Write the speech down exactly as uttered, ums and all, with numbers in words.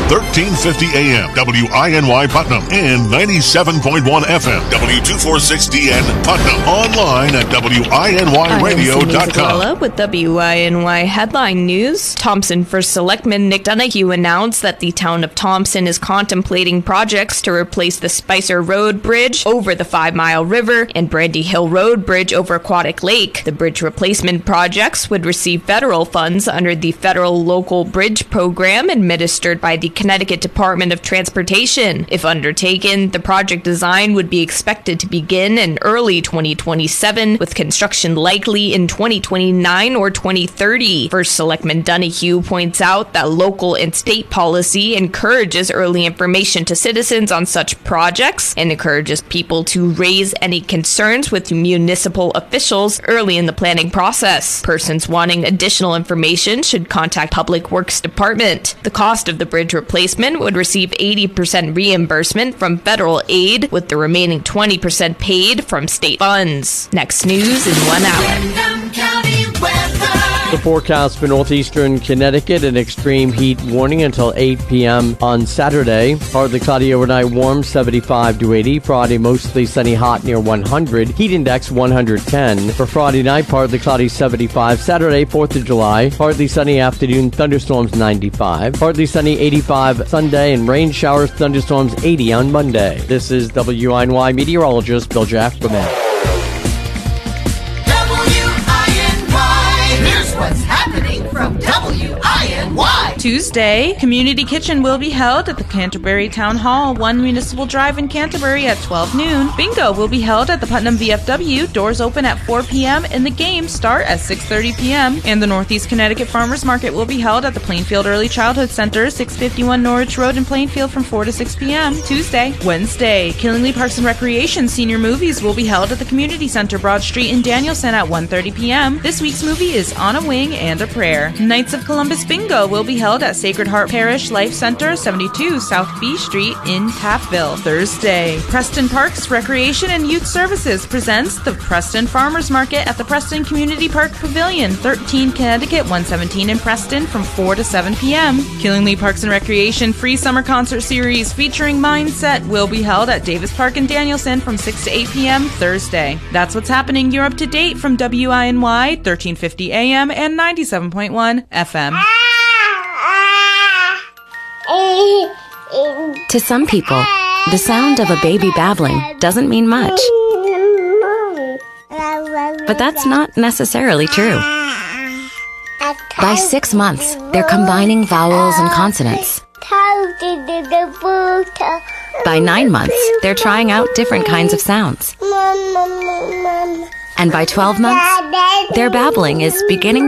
thirteen fifty A M, W I N Y Putnam, and ninety-seven point one F M, W two forty-six D N Putnam. Online at W I N Y radio dot com. With W I N Y headline news, Thompson First Selectman Nick Donahue announced that the town of Thompson is contemplating projects to replace the Spicer Road Bridge over the Five Mile River and Brandy Hill Road Bridge over Aquatic Lake. The bridge replacement projects would receive federal funds under the Federal Local Bridge Program administered by the Connecticut Department of Transportation. If undertaken, the project design would be expected to begin in early twenty twenty-seven, with construction likely in twenty twenty-nine or twenty thirty. First Selectman Donahue points out that local and state policy encourages early information to citizens on such projects and encourages people to raise any concerns with municipal officials early in the planning process. Persons wanting additional information should contact Public Works Department. The cost of the bridge replacement would receive eighty percent reimbursement from federal aid, with the remaining twenty percent paid from state funds. Next news in one hour. The forecast for northeastern Connecticut, an extreme heat warning until eight p.m. on Saturday. Partly cloudy overnight, warm seventy-five to eighty. Friday, mostly sunny, hot near one hundred. Heat index one hundred ten. For Friday night, partly cloudy seventy-five. Saturday, fourth of July, partly sunny afternoon, thunderstorms ninety-five. Partly sunny eighty-five Sunday, and rain showers, thunderstorms eighty on Monday. This is W I N Y meteorologist Bill Jackman. What's happening from W I N Y? Tuesday, Community Kitchen will be held at the Canterbury Town Hall, one Municipal Drive in Canterbury at twelve noon. Bingo will be held at the Putnam V F W. Doors open at four p.m. and the games start at six thirty p.m. And the Northeast Connecticut Farmers Market will be held at the Plainfield Early Childhood Center, six fifty-one Norwich Road in Plainfield from four to six p.m. Tuesday. Wednesday, Killingly Parks and Recreation Senior Movies will be held at the Community Center, Broad Street in Danielson at one thirty p.m. This week's movie is On a Wing and a Prayer. Knights of Columbus Bingo will be held at Sacred Heart Parish Life Center, seventy-two South B Street in Tappville. Thursday, Preston Parks Recreation and Youth Services presents the Preston Farmers Market at the Preston Community Park Pavilion, thirteen Connecticut, one seventeen in Preston from four to seven p.m. Killingly Parks and Recreation Free Summer Concert Series featuring Mindset will be held at Davis Park in Danielson from six to eight p.m. Thursday. That's what's happening. You're up to date from W I N Y, thirteen fifty A M and ninety-seven point one F M. To some people, the sound of a baby babbling doesn't mean much. But that's not necessarily true. By six months, they're combining vowels and consonants. By nine months, they're trying out different kinds of sounds. And by twelve months, their babbling is beginning